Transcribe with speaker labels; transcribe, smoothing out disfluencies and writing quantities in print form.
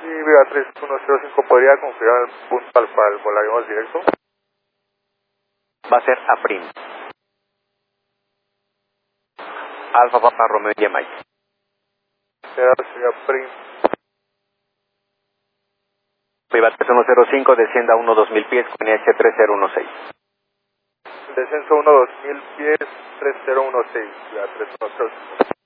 Speaker 1: Sí, Viva 3105, ¿podría confirmar el punto al cual volaríamos directo?
Speaker 2: Va a ser a prim. Alfa Papa Romeo y Mike.
Speaker 1: Sería Prim.
Speaker 2: Viva 3105, descienda 1-2000 pies con IH 3016.
Speaker 1: Descenso 1-2000 pies, 3016, Viva 3105.